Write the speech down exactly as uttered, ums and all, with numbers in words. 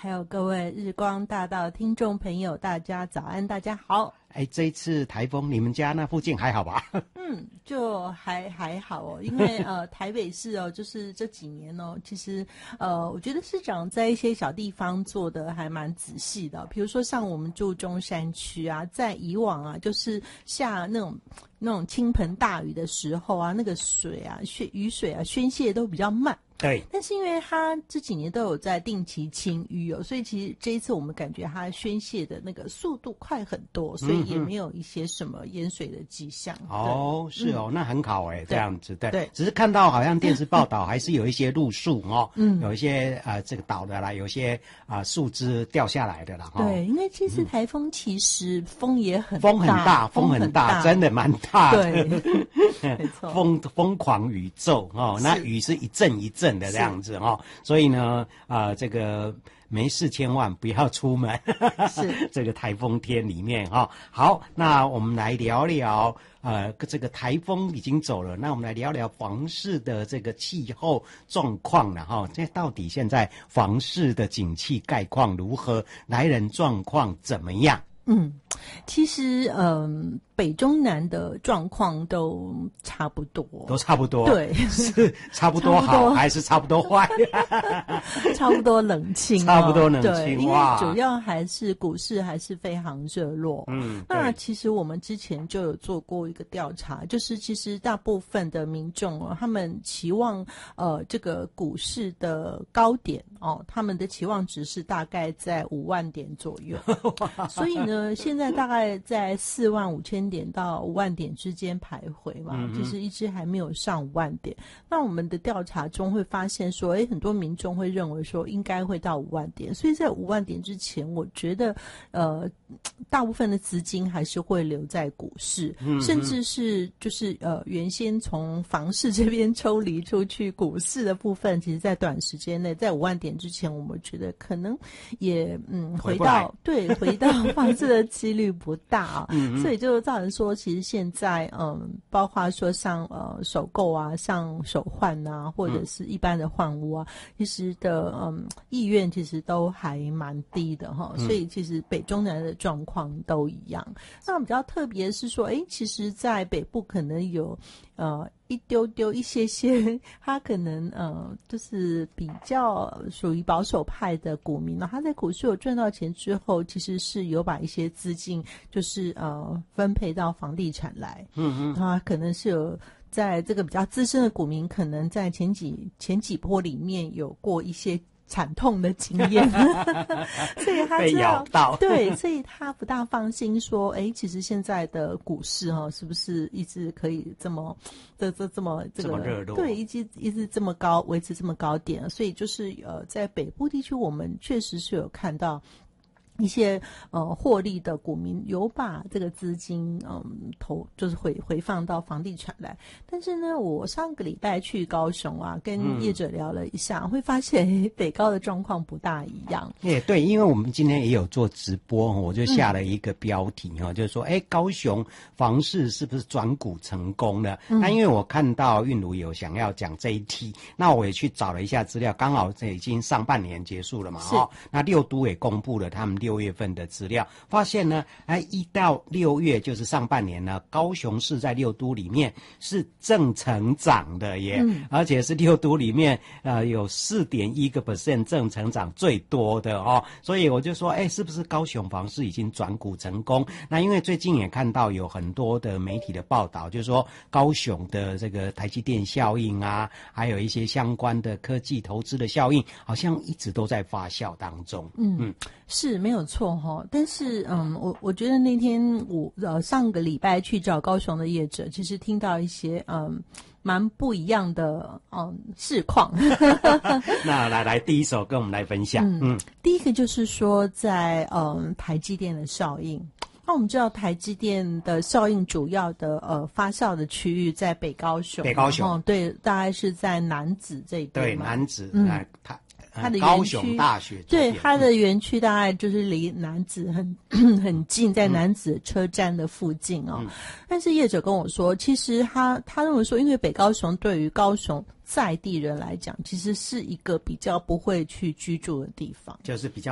还有各位日光大道听众朋友，大家早安，大家好。 哎，这一次台风，你们家那附近还好吧？ 嗯，就还还好哦，因为呃，台北市哦，就是这几年哦，其实呃，我觉得市长在一些小地方做的还蛮仔细的，比如说像我们住中山区啊，在以往啊，就是下那种那种倾盆大雨的时候啊，那个水啊，宣雨水啊，宣泄都比较慢。 对， 但是因为它这几年都有在定期清淤哦，所以其实这一次我们感觉它宣泄的那个速度快很多，所以也没有一些什么淹水的迹象。 嗯、哦，是哦，嗯、那很好哎，这样子对。 对， 只是看到好像电视报道还是有一些路树哦，嗯，有一些呃这个倒的啦，有些啊、呃、树枝掉下来的啦。哦、 对，因为这次台风其实风也很大， 风很大，风很大，真的蛮大的。 对，没错， 风疯狂雨骤哦，那雨是一阵一阵的这样子哦，所以呢，啊、呃，这个没事千万不要出门，是这个台风天里面哈、哦。好，那我们来聊聊，呃，这个台风已经走了，那我们来聊聊房市的这个气候状况了哈、哦。这到底现在房市的景气概况如何？来人状况怎么样？ 嗯，其实嗯。北中南的状况都差不多， 都差不多， 对， 是差不多好还是差不多坏？ 差不多冷清、哦， 差不多冷清， 对，因为主要还是股市还是非常热络。嗯，那其实我们之前就有做过一个调查，就是其实大部分的民众哦，他们期望呃这个股市的高点哦，他们的期望值是大概在五万点左右，所以呢，现在大概在四万五千点到五万点之间徘徊嘛，嗯、其实一直还没有上五万点。那我们的调查中会发现说，哎，很多民众会认为说应该会到五万点，所以在五万点之前，我觉得呃，大部分的资金还是会留在股市，嗯、甚至是就是呃，原先从房市这边抽离出去股市的部分，其实在短时间内，在五万点之前，我们觉得可能也嗯回到对回到房市的几率不大啊，嗯、所以就造成说，其实现在嗯，包括说像呃首购啊，像首换啊，或者是一般的换屋啊，其实的嗯意愿其实都还蛮低的哈，所以其实北中南的状况都一样。那比较特别是说，哎，其实在北部可能有呃一丢丢一些些，他可能呃就是比较属于保守派的股民呢，他在股市有赚到钱之后，其实是有把一些资金就是呃分配到房地产来，嗯嗯，他可能是有在这个比较资深的股民，可能在前几前几波里面有过一些惨痛的经验，所以他被咬到， 对，所以他不大放心说，哎，其实现在的股市哈、哦，是不是一直可以这么这这这么这个这么热络？ 对，一直一直这么高，维持这么高点，所以就是呃，在北部地区，我们确实是有看到一些呃获利的股民有把这个资金嗯投就是回回放到房地产来，但是呢，我上个礼拜去高雄啊，跟业者聊了一下，嗯、会发现北高的状况不大一样。 也对，因为我们今天也有做直播，我就下了一个标题哈、嗯，就是说，哎，高雄房市是不是转股成功了？嗯、那因为我看到韵如有想要讲这一题，那我也去找了一下资料，刚好这已经上半年结束了嘛，哈，那六都也公布了他们六月份的资料，发现呢，哎，一到六月就是上半年呢，高雄市在六都里面是正成长的耶，嗯、而且是六都里面呃有四点一个 percent 正成长最多的哦，所以我就说，哎，是不是高雄房市已经转股成功？那因为最近也看到有很多的媒体的报道，就是说高雄的这个台积电效应啊，还有一些相关的科技投资的效应，好像一直都在发酵当中。 嗯嗯，是没有错哈，但是嗯，我我觉得那天我呃上个礼拜去找高雄的业者，其实听到一些嗯蛮不一样的嗯市况。 那来来，第一手跟我们来分享。嗯，嗯第一个就是说在嗯台积电的效应。那我们知道台积电的效应主要的呃发酵的区域在北高雄， 北高雄、 哦、对，大概是在楠梓这一边嘛。 对，楠梓， 嗯， 它它的高雄大学对它的园区大概就是离楠梓很很近，在楠梓车站的附近哦。嗯、但是业者跟我说，其实他他认为说，因为北高雄对于高雄在地人来讲，其实是一个比较不会去居住的地方， 就是比较